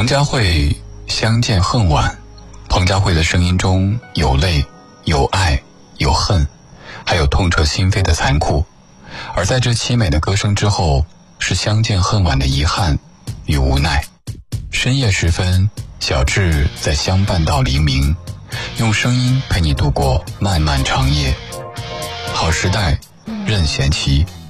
彭佳慧相见恨晚，彭佳慧的声音中有泪，有爱，有恨，还有痛彻心扉的残酷。而在这凄美的歌声之后，是相见恨晚的遗憾与无奈。深夜时分，小智在相伴到黎明，用声音陪你度过漫漫长夜。好时代，任贤齐。